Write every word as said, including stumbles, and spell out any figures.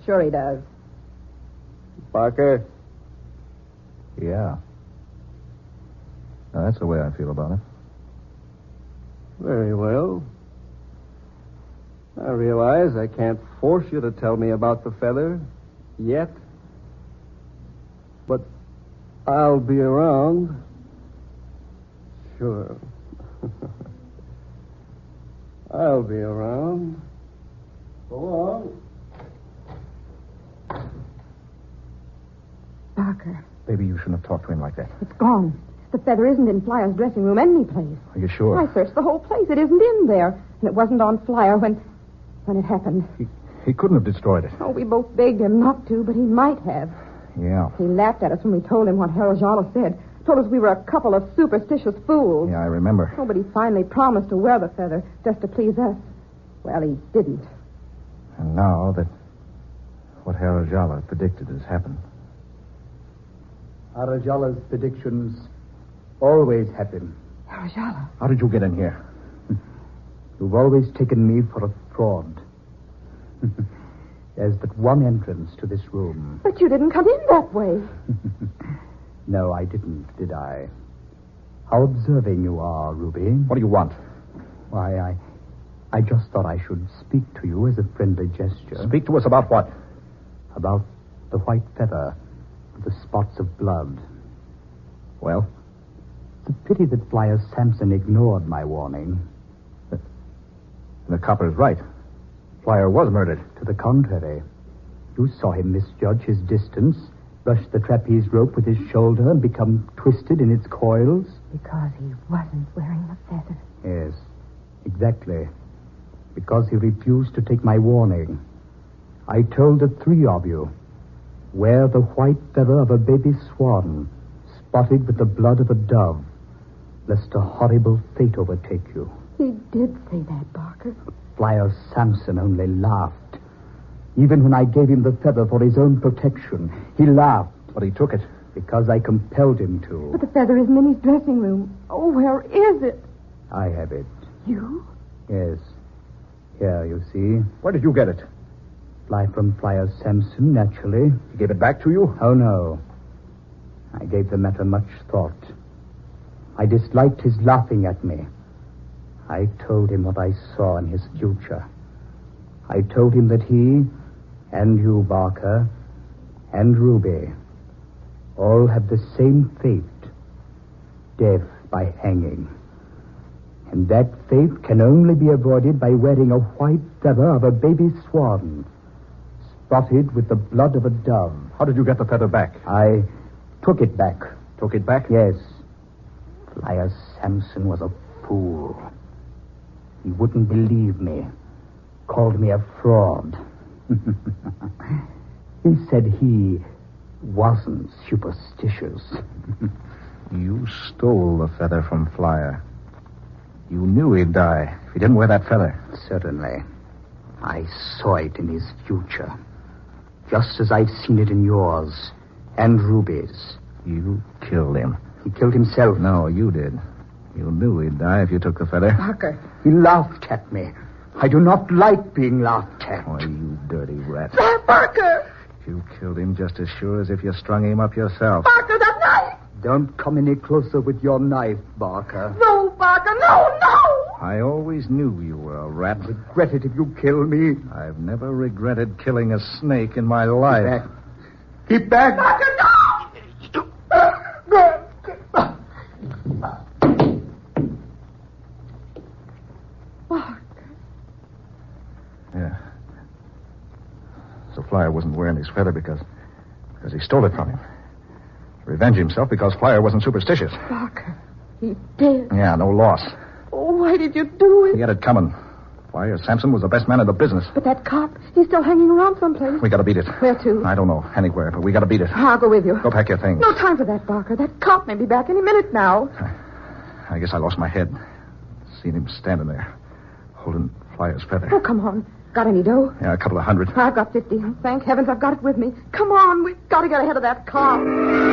Sure he does. Barker? Yeah. Now, that's the way I feel about it. Very well. I realize I can't force you to tell me about the feather yet. But I'll be around. Sure. I'll be around. So long. Barker, Baby, you shouldn't have talked to him like that. it's gone. The feather isn't in Flyer's dressing room any place. Are you sure? I searched the whole place. It isn't in there. And it wasn't on Flyer when when it happened. He, he couldn't have destroyed it. Oh, we both begged him not to, but he might have. Yeah. He laughed at us when we told him what Harold Jala said. Told us we were a couple of superstitious fools. Yeah, I remember. Oh, but he finally promised to wear the feather just to please us. Well, he didn't. And now that what Harold Jala predicted has happened. Arajala's predictions always happen. Harold Jala. How did you get in here? You've always taken me for a fraud. There's but one entrance to this room. But you didn't come in that way. No, I didn't, did I? How observing you are, Ruby. What do you want? Why, I... I just thought I should speak to you as a friendly gesture. Speak to us about what? About the white feather with the spots of blood. Well? It's a pity that Flyer Sampson ignored my warning. The copper's right. Flyer was murdered. To the contrary. You saw him misjudge his distance, rush the trapeze rope with his shoulder, and become twisted in its coils. Because he wasn't wearing the feather. Yes, exactly. Because he refused to take my warning. I told the three of you, wear the white feather of a baby swan, spotted with the blood of a dove, lest a horrible fate overtake you. He did say that, Barker. Flyer Sampson only laughed. Even when I gave him the feather for his own protection, he laughed. But he took it. Because I compelled him to. But the feather isn't in his dressing room. Oh, where is it? I have it. You? Yes. Here, you see. Where did you get it? Fly from Flyer Sampson, naturally. He gave it back to you? Oh, no. I gave the matter much thought. I disliked his laughing at me. I told him what I saw in his future. I told him that he, and you, Barker, and Ruby, all have the same fate. Death by hanging. And that fate can only be avoided by wearing a white feather of a baby swan, spotted with the blood of a dove. How did you get the feather back? I took it back. Took it back? Yes. Flyer Sampson was a fool. He wouldn't believe me. Called me a fraud. He said he wasn't superstitious. You stole the feather from Flyer. You knew he'd die if he didn't wear that feather. Certainly. I saw it in his future. Just as I've seen it in yours and Ruby's. You killed him. He killed himself. No, you did. You knew he'd die if you took the feather. Barker. He laughed at me. I do not like being laughed at. Oh, you dirty rat. Barker! You killed him just as sure as if you strung him up yourself. Barker, that knife! Don't come any closer with your knife, Barker. No, Barker, no, no! I always knew you were a rat. Regret it if you kill me. I've never regretted killing a snake in my life. Keep back. Keep back. Barker, no! Yeah. So Flyer wasn't wearing his feather because because he stole it from him. Revenge himself because Flyer wasn't superstitious. Barker, he did. Yeah, no loss. Oh, why did you do it? He had it coming. Flyer Sampson was the best man in the business. But that cop, he's still hanging around someplace. We gotta beat it. Where to? I don't know. Anywhere, but we gotta beat it. I'll go with you. Go pack your things. No time for that, Barker. That cop may be back any minute now. I guess I lost my head. Seen him standing there, holding Flyer's feather. Oh, come on. Got any dough? Yeah, a couple of hundred. I've got fifty. Thank heavens I've got it with me. Come on, we've got to get ahead of that cop.